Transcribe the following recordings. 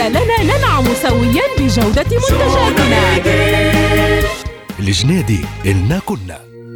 خلالنا ننعم سويا بجودة منتجاتنا. الجنيدي إلنا كنا.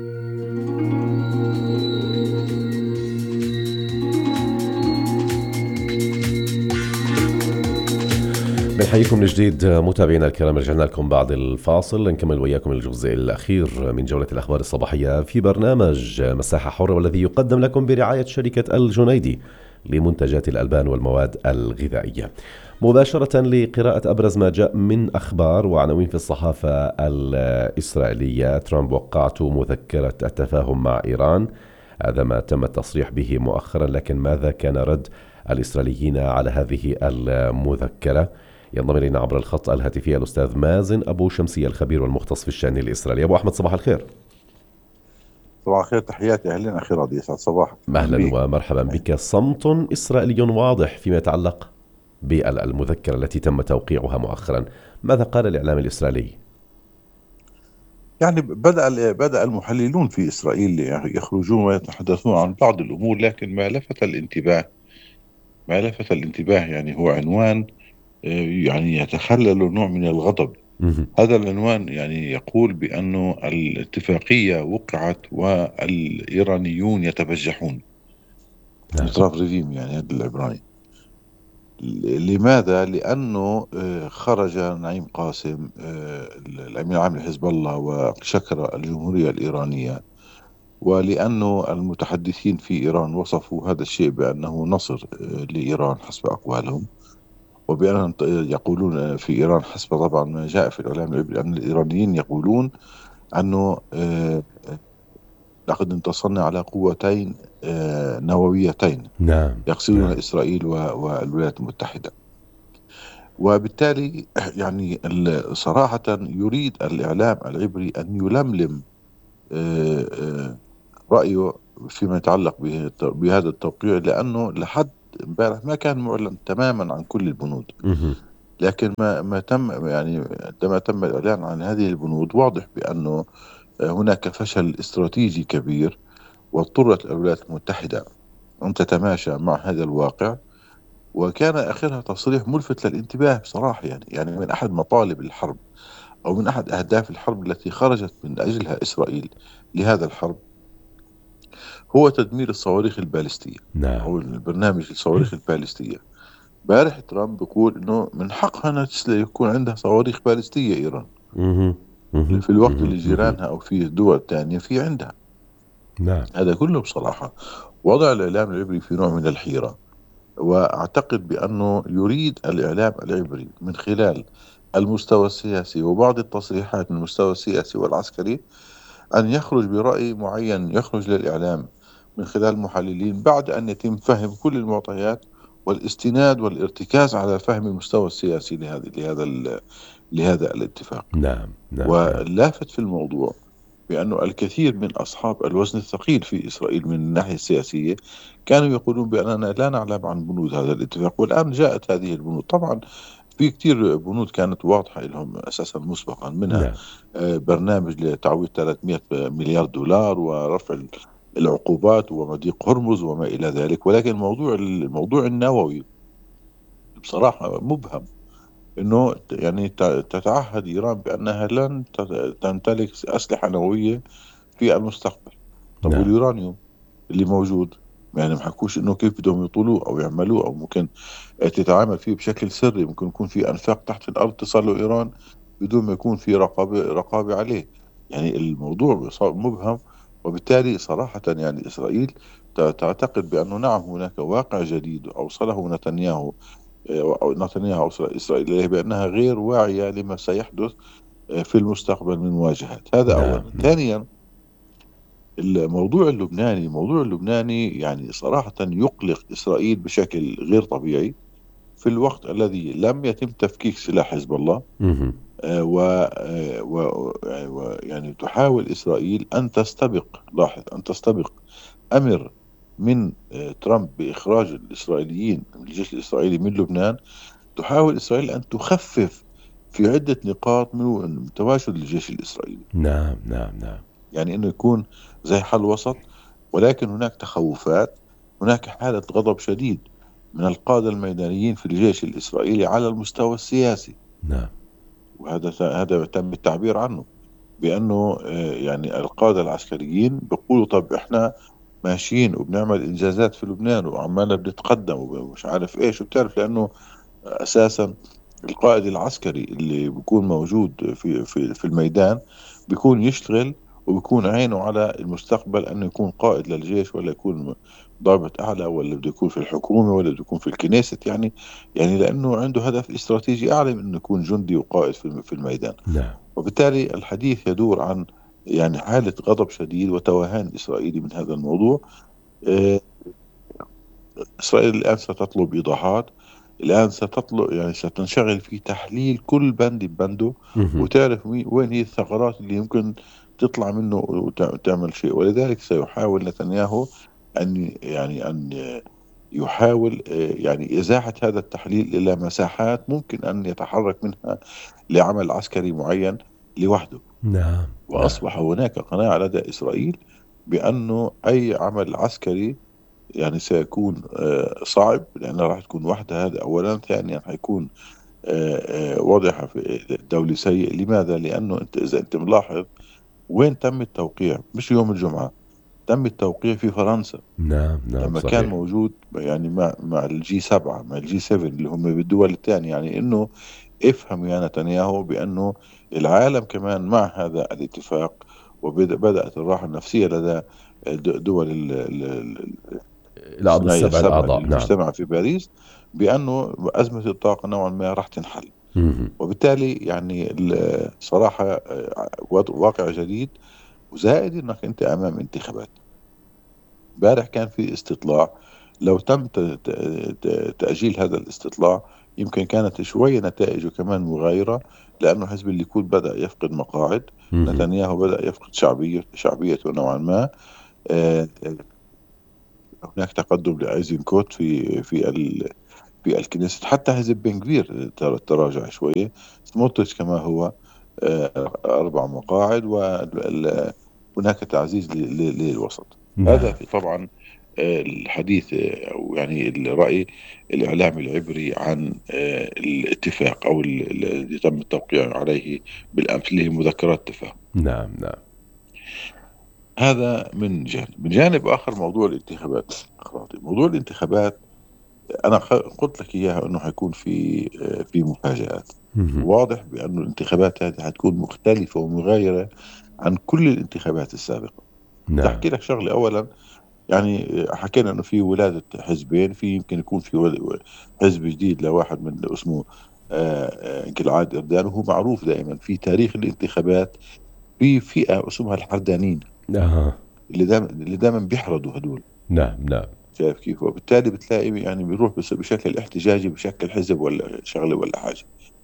بنحييكم من جديد متابعينا الكرام. رجعنا لكم بعد الفاصل نكمل وياكم الجزء الأخير من جولة الأخبار الصباحية في برنامج مساحة حرة، والذي يقدم لكم برعاية شركة الجنيدي لمنتجات الألبان والمواد الغذائية. مباشرة لقراءة أبرز ما جاء من أخبار وعناوين في الصحافة الإسرائيلية. ترامب وقعت مذكرة التفاهم مع إيران، هذا ما تم التصريح به مؤخرا، لكن ماذا كان رد الإسرائيليين على هذه المذكرة؟ ينضم إلينا عبر الخط الهاتفي الأستاذ مازن أبو شمسية الخبير والمختص في الشأن الإسرائيلي. أبو أحمد صباح الخير. صباح الخير، تحياتي أهلين أخي راضي، يسعد صباحك. أهلا ومرحبا بك. صمت إسرائيلي واضح فيما يتعلق بالمذكرة التي تم توقيعها مؤخرا، ماذا قال الإعلام الإسرائيلي؟ يعني بدأ المحللون في إسرائيل يخرجون ويتحدثون عن بعض الأمور، لكن ما لفت الانتباه يعني هو عنوان يعني يتخلل نوع من الغضب. هذا العنوان يعني يقول بأنه الاتفاقية وقعت والإيرانيون يتبجحون. مترفرفين يعني هذا العبراني. لماذا؟ لأنه خرج نعيم قاسم الأمين العام لحزب الله وشكر الجمهورية الإيرانية، ولأنه المتحدثين في إيران وصفوا هذا الشيء بأنه نصر لإيران حسب أقوالهم، وبأنهم يقولون في إيران حسب طبعا ما جاء في الإعلام أن الإيرانيين يقولون أنه لقد انتصرنا على قوتين نوويتين. نعم. يقصدون إسرائيل والولايات المتحدة. وبالتالي يعني صراحة يريد الإعلام العبري أن يلملم رأيه فيما يتعلق بهذا التوقيع، لأنه لحد امبارح ما كان معلن تماما عن كل البنود، لكن ما تم يعني عندما تم الإعلان عن هذه البنود واضح بأنه هناك فشل استراتيجي كبير، واضطرت الولايات المتحدة أن تتماشى مع هذا الواقع. وكان آخرها تصريح ملفت للانتباه بصراحة، يعني من أحد مطالب الحرب أو من أحد أهداف الحرب التي خرجت من أجلها إسرائيل لهذا الحرب هو تدمير الصواريخ البالستية. نعم. أو البرنامج الصواريخ البالستية. بارح ترامب بيقول إنه من حقها أن يكون عندها صواريخ بالستية إيران في الوقت اللي جيرانها أو في دول تانية في عندها. نعم. هذا كله بصراحة وضع الإعلام العبري في نوع من الحيرة، وأعتقد بأنه يريد الإعلام العبري من خلال المستوى السياسي وبعض التصريحات من المستوى السياسي والعسكري أن يخرج برأي معين، يخرج للإعلام من خلال محللين بعد أن يتم فهم كل المعطيات والاستناد والارتكاز على فهم المستوى السياسي لهذا الاتفاق. نعم. واللافت في الموضوع بأنه الكثير من أصحاب الوزن الثقيل في إسرائيل من الناحية السياسية كانوا يقولون بأننا لا نعلم عن بنود هذا الاتفاق، والآن جاءت هذه البنود. طبعا في كتير بنود كانت واضحة لهم أساسا مسبقا، منها برنامج لتعويض 300 مليار دولار ورفع العقوبات ومضيق هرمز وما إلى ذلك. ولكن الموضوع النووي بصراحة مبهم، إنه يعني تتعهد إيران بأنها لن تمتلك أسلحة نووية في المستقبل. طب واليورانيوم اللي موجود يعني ما حكوش إنه كيف بدهم يطولوه أو يعملوه، أو ممكن تتعامل فيه بشكل سري، ممكن يكون في أنفاق تحت الأرض تصل له إيران بدون ما يكون في رقابة عليه. يعني الموضوع مبهم. وبالتالي صراحة يعني إسرائيل تعتقد بأنه نعم هناك واقع جديد أوصله نتنياهو أوصل إسرائيل إليه بأنها غير واعية لما سيحدث في المستقبل من مواجهات. هذا أولا. ثانيا الموضوع اللبناني يعني صراحة يقلق إسرائيل بشكل غير طبيعي في الوقت الذي لم يتم تفكيك سلاح حزب الله. يعني تحاول إسرائيل أن تستبق أمر من ترامب بإخراج الإسرائيليين الجيش الإسرائيلي من لبنان. تحاول إسرائيل أن تخفف في عدة نقاط من تواجد الجيش الإسرائيلي. نعم. يعني أنه يكون زي حل وسط، ولكن هناك تخوفات، هناك حالة غضب شديد من القادة الميدانيين في الجيش الإسرائيلي على المستوى السياسي. نعم. وهذا تم التعبير عنه بأنه يعني القادة العسكريين بيقولوا طب إحنا ماشيين وبنعمل إنجازات في لبنان وعمالنا بنتقدم ومش عارف إيش، وبتعرف لأنه أساسا القائد العسكري اللي بيكون موجود في الميدان بيكون يشتغل وبيكون عينه على المستقبل أنه يكون قائد للجيش، ولا يكون ضابط أعلى، ولا بده يكون في الحكومة، ولا بده يكون في الكنيسة، يعني لأنه عنده هدف استراتيجي أعلى من أنه يكون جندي وقائد في الميدان. نعم. وبالتالي الحديث يدور عن يعني حالة غضب شديد وتوهان إسرائيلي من هذا الموضوع. آه، إسرائيل الآن ستطلب إيضاحات، الآن ستطلب يعني ستنشغل في تحليل كل بند ببنده، وتعرف وين هي الثغرات اللي يمكن تطلع منه وتعمل شيء. ولذلك سيحاول نتنياهو أن يحاول يعني إزاحة هذا التحليل إلى مساحات ممكن أن يتحرك منها لعمل عسكري معين لوحده. نعم. وأصبح هناك قناعة لدى إسرائيل بأنه أي عمل عسكري يعني سيكون صعب، لأنه راح تكون وحدة. هذا أولا. ثانيا حيكون واضحة في الدولة سيء. لماذا؟ لأنه إذا أنت ملاحظ وين تم التوقيع، مش يوم الجمعة، تم التوقيع في فرنسا. نعم. نعم. لما صحيح. كان موجود يعني مع الجي 7 مع الجي 7 اللي هم بالدول الثانية. يعني إنه افهم يا نتنياهو بأنه العالم كمان مع هذا الاتفاق، وبدأت الراحة النفسية لدى دول الأعضاء الثنائية السبع السبعة الأعضاء. نعم. المجتمع في باريس، بأنه أزمة الطاقة نوعا ما راح تنحل. مهم. وبالتالي يعني صراحة واقع جديد. وزائد أنك أنت أمام انتخابات. امبارح كان في استطلاع، لو تم تأجيل هذا الاستطلاع يمكن كانت شوية نتائجه كمان مغايرة، لأنه حزب الليكود بدأ يفقد مقاعد، مهم. نتنياهو بدأ يفقد شعبيته نوعا ما. آه، هناك تقدم لأيزنكوت في الكنيست. حتى حزب بن غفير تراجع شوية. سموتريتش كما هو 4 مقاعد، وهناك تعزيز للوسط. هذا نعم. في طبعا الحديث أو يعني الرأي الإعلامي العبري عن الاتفاق أو الذي تم التوقيع عليه بالأمس، اللي هي مذكرات تفاهم. نعم. نعم. هذا من جانب آخر موضوع الانتخابات. موضوع الانتخابات أنا قلت لك إياها أنه حيكون في مفاجآت. مهم. واضح بأنه الانتخابات هذه حتكون مختلفة ومغايرة عن كل الانتخابات السابقة. نعم. تحكي لك شغلة. أولا يعني حكينا أنه في ولادة حزبين، في يمكن يكون في حزب جديد لواحد من اسمه جلعاد أردان. وهو معروف دائما في تاريخ الانتخابات في فئة اسمها الحردانيين، آه. اللي دائما بيحرضوا هدول. نعم. نعم. شايف كيف؟ وبالتالي بتلاقي يعني بيروح بس بشكل احتجاجي، بشكل حزب ولا شغله ولا حاجه.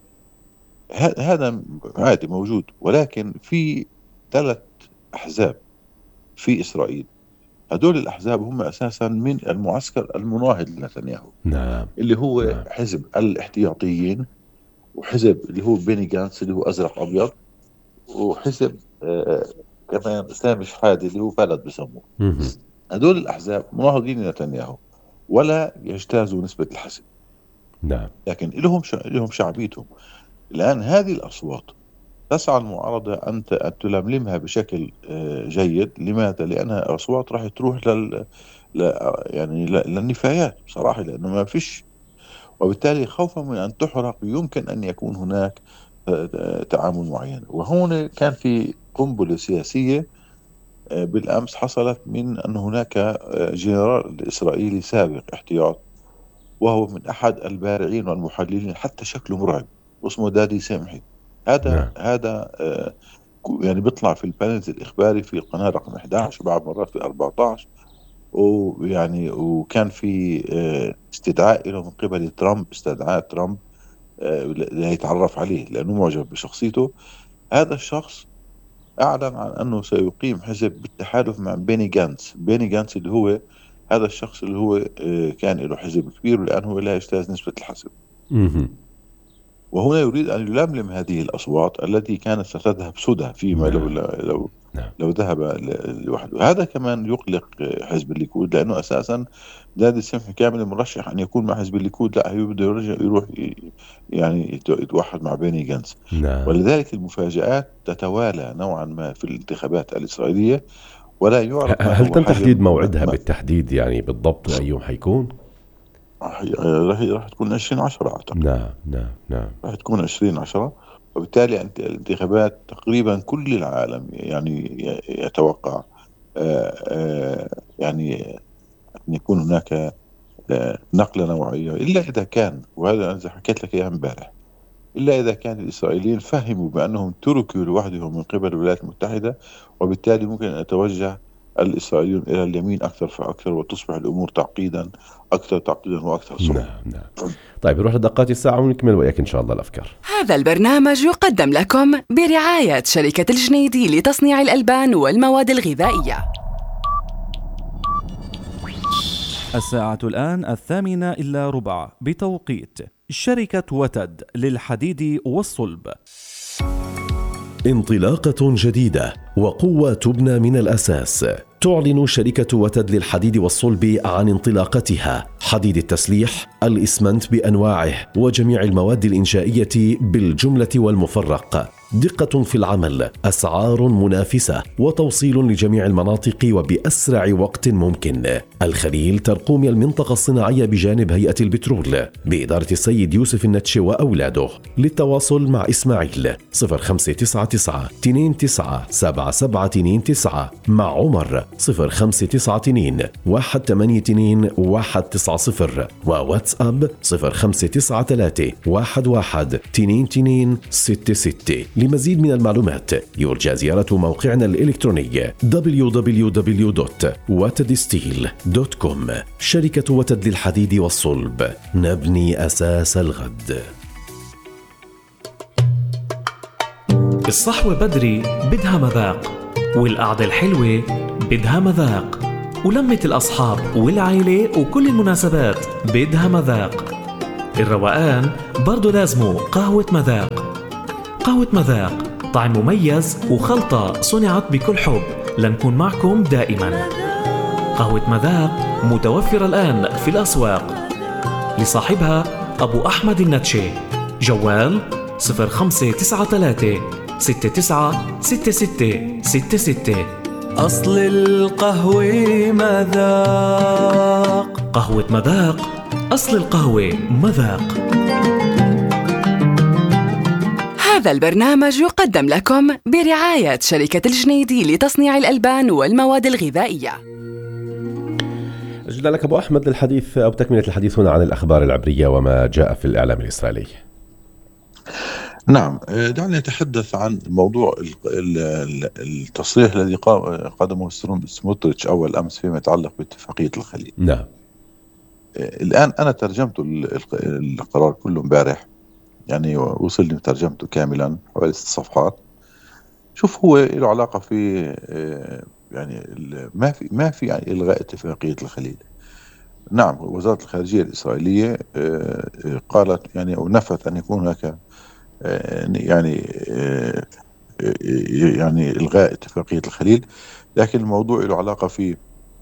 هذا عادي موجود. ولكن في 3 احزاب في اسرائيل. هدول الاحزاب هم اساسا من المعسكر المناهض لنتنياهو، نعم. اللي هو نعم. حزب الاحتياطيين، وحزب اللي هو بيني جانتس اللي هو ازرق ابيض، وحزب كمان سامي شحاده اللي هو بلد بسموه. مهم. هدول الاحزاب مناهضين لنتنياهو ولا يجتازوا نسبة الحزب، نعم. لكن لهم شعبيتهم. الآن هذه الأصوات تسعى المعارضة أن تلملمها بشكل جيد. لماذا؟ لأنها أصوات راح تروح يعني للنفايات بصراحة، لأنه ما فيش. وبالتالي خوفا من أن تحرق يمكن أن يكون هناك تعامل معين. وهون كان في قنبلة سياسية بالأمس حصلت، من أن هناك جنرال إسرائيلي سابق احتياط، وهو من أحد البارعين والمحللين، حتى شكله مرعب، اسمه دادي سامحي. هذا نعم. هذا يعني بيطلع في البانلز الإخباري في القناة رقم 11، بعض مرات في 14. ويعني وكان في استدعاء له من قبل ترامب، استدعاء ترامب ليتعرف عليه لأنه معجب بشخصيته. هذا الشخص أعلن عن أنه سيقيم حزب بالتحالف مع بيني جانتس اللي هو هذا الشخص اللي هو كان له حزب كبير، والآن هو لا يجتاز نسبة الحزب. مهم. وهنا يريد أن يلملم هذه الأصوات التي كانت ستذهب سدى فيما لو ذهب لوحده. هذا كمان يقلق حزب الليكود، لأنه أساسا نادي السمح كامل مرشح أن يكون مع حزب الليكود، لا هو بده يروح يعني يتوحد مع بيني جانتس. ولذلك المفاجآت تتوالى نوعا ما في الانتخابات الإسرائيلية، ولا يعرف هل تم تحديد موعدها بالتحديد، يعني بالضبط أي يوم حيكون؟ راح تكون 2010 أعتقد. نعم راح تكون 2010، وبالتالي الانتخابات تقريبا كل العالم يعني يتوقع يعني أن يكون هناك نقلة نوعية، إلا إذا كان، وهذا أنا حكيت لك إياه امبارح، إلا إذا كان الإسرائيليين فهموا بأنهم تركوا لوحدهم من قبل الولايات المتحدة، وبالتالي ممكن أن يتوجه الإسرائيليون إلى اليمين أكثر فأكثر، وتصبح الأمور أكثر تعقيدا وأكثر صعوبة. نعم. طيب نروح لدقات الساعة ونكمل وياك إن شاء الله الأفكار. هذا البرنامج يقدم لكم برعاية شركة الجنيدي لتصنيع الألبان والمواد الغذائية. الساعة الآن 8:08 بتوقيت شركة وتد للحديد والصلب. انطلاقة جديدة وقوة تبنى من الأساس. تعلن شركة وتد للحديد والصلب عن انطلاقتها حديد التسليح، الإسمنت بأنواعه وجميع المواد الإنشائية بالجملة والمفرق. دقة في العمل، أسعار منافسة، وتوصيل لجميع المناطق وبأسرع وقت ممكن. الخليل ترقومي المنطقة الصناعية بجانب هيئة البترول بإدارة السيد يوسف النتشي وأولاده. للتواصل مع إسماعيل 0599 29 7729، مع عمر 0592 182 190، وواتساب 0593 11 22 66. لمزيد من المعلومات يرجى زيارة موقعنا الإلكتروني www.watedsteel.com. شركة وتد للحديد والصلب، نبني أساس الغد. الصحوة بدري بدها مذاق، والقعدة الحلوة بدها مذاق، ولمة الأصحاب والعائلة وكل المناسبات بدها مذاق. الروقان برضو لازمه قهوة مذاق. قهوة مذاق طعم مميز وخلطة صنعت بكل حب لنكون معكم دائما. قهوة مذاق متوفرة الآن في الأسواق. لصاحبها أبو أحمد النتشي، جوال 0593 69 66 66. أصل القهوة مذاق. قهوة مذاق، أصل القهوة مذاق. هذا البرنامج يقدم لكم برعاية شركة الجنيدي لتصنيع الألبان والمواد الغذائية. أجل لك أبو أحمد للحديث أو تكملة الحديث هنا عن الأخبار العبرية وما جاء في الإعلام الإسرائيلي. نعم، دعنا نتحدث عن موضوع التصريح الذي قدمه سموتريتش أول أمس فيما يتعلق باتفاقية الخليل. نعم. الآن أنا ترجمت القرار كله امبارح، يعني وصلني ترجمته كاملا حوالي 6 صفحات. شوف، هو له علاقة في يعني ما في يعني إلغاء اتفاقية الخليل. نعم، وزارة الخارجية الإسرائيلية قالت يعني أو نفت أن يكون هناك يعني إلغاء اتفاقية الخليل، لكن الموضوع له علاقة في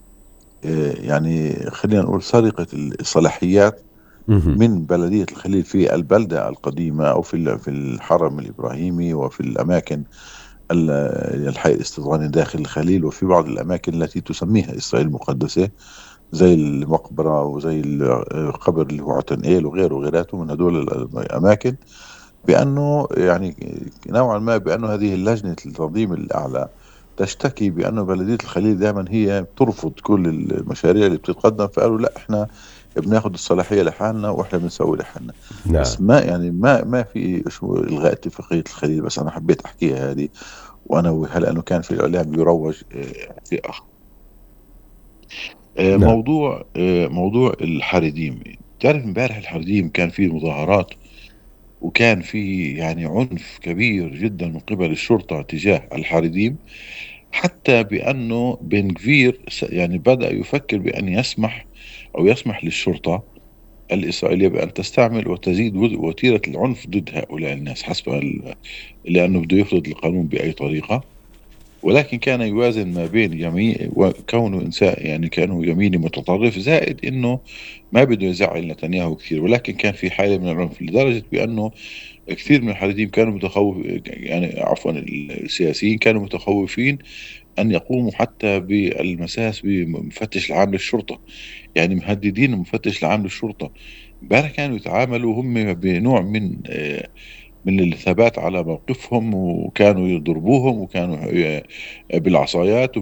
يعني خلينا نقول سرقة الصلاحيات من بلدية الخليل في البلدة القديمة أو في الحرم الإبراهيمي وفي الأماكن الحي الاستيطاني داخل الخليل، وفي بعض الأماكن التي تسميها إسرائيل المقدسة زي المقبرة وزي القبر اللي هو عتنقيل وغيراته من هدول الأماكن، بأنه يعني نوعا ما بأنه هذه اللجنة التنظيم الأعلى تشتكي بأنه بلدية الخليل دائما هي ترفض كل المشاريع اللي بتتقدم، فقالوا لا احنا بناخد الصلاحية لحالنا واحنا بنسوي لحالنا. نعم. بس ما في إلغاء اتفاقية الخليل، بس أنا حبيت أحكيها هذه وأنا لأنه كان في الإعلام يروج في آخر. نعم. موضوع الحريديم. تعرف امبارح الحريديم كان فيه مظاهرات وكان في يعني عنف كبير جدا من قبل الشرطة تجاه الحريديم، حتى بأنه بن غفير يعني بدأ يفكر بأن يسمح للشرطة الإسرائيلية بأن تستعمل وتزيد وتيرة العنف ضد هؤلاء الناس لأنه بده يفرض القانون بأي طريقة. ولكن كان يوازن ما بين وكونه إنسان يعني كانوا يميني متطرف، زائد إنه ما بده يزعل نتنياهو كثير، ولكن كان في حالة من العنف لدرجة بأنه كثير من الحديثين كانوا السياسيين كانوا متخوفين أن يقوموا حتى بالمساس بمفتش العام للشرطة، يعني مهددين المفتش العام للشرطة. امبارح كانوا يتعاملوا هم بنوع من الثبات على موقفهم، وكانوا يضربوهم، وكانوا بالعصايات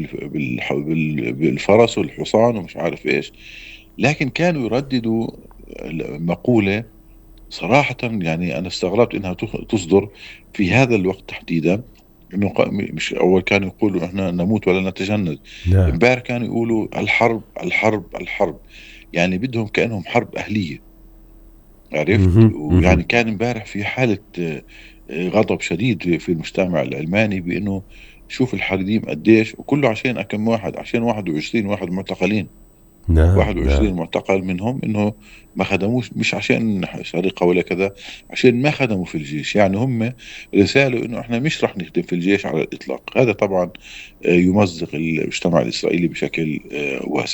وبالفرس والحصان ومش عارف إيش. لكن كانوا يرددوا مقولة صراحة يعني أنا استغربت إنها تصدر في هذا الوقت تحديدا، إنه مش أول كانوا يقولوا إحنا نموت ولا نتجند، امبارح كانوا يقولوا الحرب الحرب الحرب، يعني بدهم كأنهم حرب أهلية، عرفت؟ ويعني كان امبارح في حالة غضب شديد في المجتمع الألماني بأنه شوف الحريديم قديش، وكله عشان كم واحد، عشان 21 واحد معتقلين. 21 معتقل منهم انه ما خدموش، مش عشان سرقة ولا كذا، عشان ما خدموا في الجيش. يعني هم رسالة انه احنا مش رح نخدم في الجيش على الاطلاق. هذا طبعا يمزق المجتمع الاسرائيلي بشكل واسع.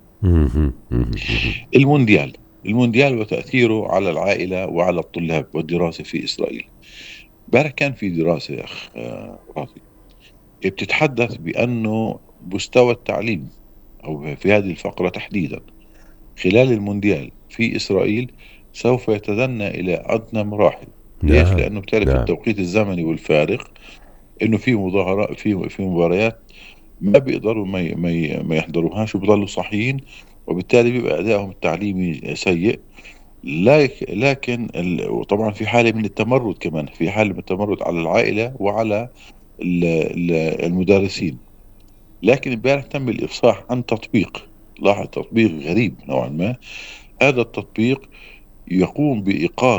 المونديال وتأثيره على العائلة وعلى الطلاب والدراسة في إسرائيل. امبارح كان في دراسة يا أخ راضي بتتحدث بأنه مستوى التعليم، أو في هذه الفقرة تحديدا، خلال المونديال في إسرائيل سوف يتدنى إلى أدنى مراحل. ليش؟ لأنه بتعرف التوقيت الزمني والفارق، إنه في مظاهرات في مباريات ما بيقدروا ما يحضروهاش وبيضلوا صحيين، وبالتالي بيبقى أدائهم التعليمي سيء. لكن وطبعا في حالة من التمرد، كمان في حالة من التمرد على العائلة وعلى المدرسين. لكن امبارح تم الإفصاح عن تطبيق، لاحظ تطبيق غريب نوعا ما. هذا التطبيق يقوم بإيقاظ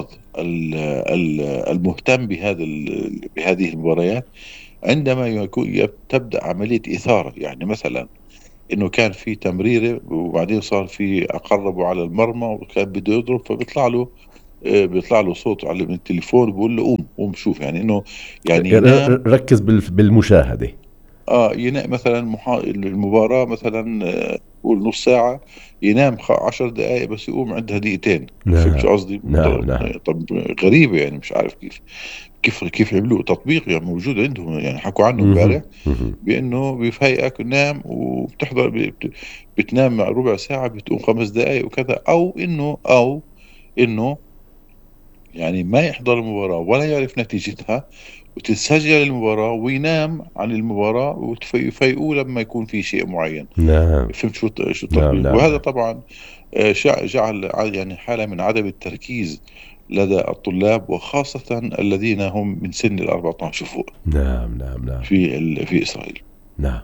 المهتم بهذه المباريات عندما تبدأ عملية إثارة. يعني مثلا إنه كان في تمريرة وبعدين صار في أقربوا على المرمى وكان بده يضرب، فبيطلع له صوت على من التليفون بيقول له قوم شوف، يعني إنه يعني ركز بالمشاهدة. ينام مثلا المباراة مثلا قول نص ساعة، ينام 10 دقائق بس يقوم عندها دقيقتين. فهمت قصدي؟ طب غريبة، يعني مش عارف كيف يعملوا تطبيق يعني موجود عندهم، يعني حكوا عنه امبارح بأنه بيفهيئك نام وبتحضر بتنام ربع ساعة بتقوم 5 دقائق وكذا، أو إنه يعني ما يحضر المباراة ولا يعرف نتيجتها وتتسجل المباراة وينام عن المباراة وتفيقوا لما يكون في شيء معين. فهمت شو التطبيق؟ وهذا طبعا جعل يعني حالة من عدم التركيز لدى الطلاب، وخاصة الذين هم من سن 14 فوق. نعم في إسرائيل. نعم.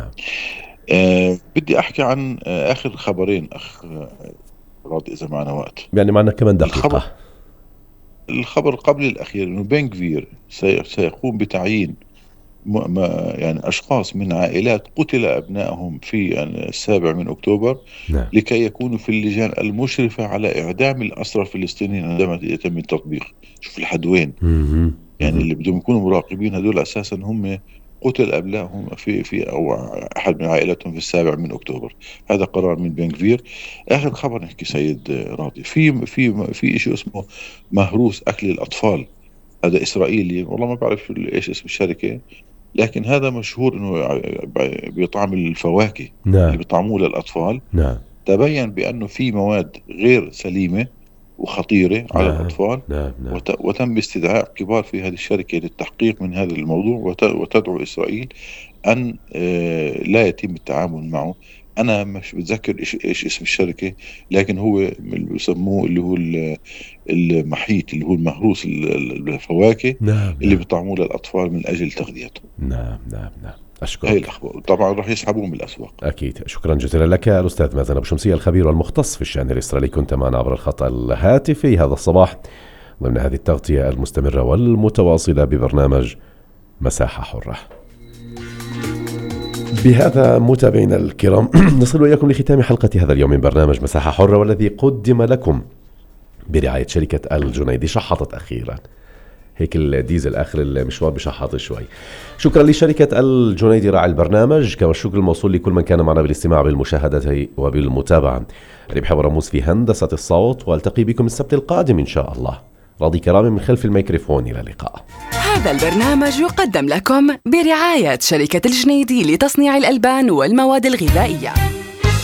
بدي أحكي عن آخر خبرين أخ راضي إذا معنا وقت، يعني معنا كمان دقيقة. الخبر قبل الأخير إنه بن غفير سيقوم بتعيين يعني أشخاص من عائلات قتل أبنائهم في 7 أكتوبر لكي يكونوا في اللجان المشرفة على إعدام الأسرى الفلسطينيين عندما يتم التطبيق. شوف لحد وين يعني اللي بدهم يكونوا مراقبين هدول أساسا هم قتل أبنائهم في أو أحد من عائلتهم في 7 أكتوبر. هذا قرار من بن غفير. آخر خبر نحكي سيد راضي في شيء اسمه مهروس أكل الأطفال. هذا إسرائيلي، والله ما بعرف إيش اسم الشركة، لكن هذا مشهور إنه بيطعم الفواكه اللي بيطعموه للأطفال. تبين بأنه في مواد غير سليمة وخطيرة على الأطفال. وتم استدعاء كبار في هذه الشركة للتحقيق من هذا الموضوع، وتدعو إسرائيل أن لا يتم التعامل معه. أنا مش بتذكر إيش اسم الشركة، لكن هو بيسموه اللي هو المحيط، اللي هو المهروس الفواكه اللي بيطعموه للأطفال من أجل تغذيتهم. نعم. أشكرك. هاي الأخبار طبعا راح يسحبوهم من الأسواق. أكيد. شكرا جزيلا لك الأستاذ مازن أبو شمسية، الخبير والمختص في الشأن الإسرائيلي، كنت معنا عبر الخط الهاتفي هذا الصباح ضمن هذه التغطية المستمرة والمتواصلة ببرنامج مساحة حرة. بهذا متابعينا الكرام نصل وإياكم لختام حلقة هذا اليوم من برنامج مساحة حرة، والذي قدم لكم برعاية شركة الجنيدي. شحطت أخيرا، هيك الديزل آخر المشوار بشحط شوي. شكرا لشركة الجنيدي راعي البرنامج، كما الشكر الموصول لكل من كان معنا بالاستماع بالمشاهدة وبالمتابعة. ربح ورموز في هندسة الصوت، والتقي بكم السبت القادم إن شاء الله. راضي كرامي من خلف الميكروفون، إلى اللقاء. هذا البرنامج يقدم لكم برعاية شركة الجنيدي لتصنيع الألبان والمواد الغذائية.